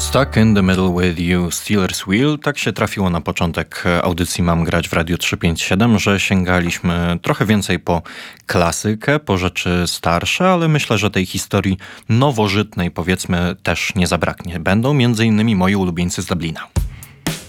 Stuck in the Middle with You, Steelers Wheel. Tak się trafiło na początek audycji Mam grać w Radiu 357, że sięgaliśmy trochę więcej po klasykę, po rzeczy starsze, ale myślę, że tej historii nowożytnej, powiedzmy, też nie zabraknie. Będą m.in. moi ulubieńcy z Dublina.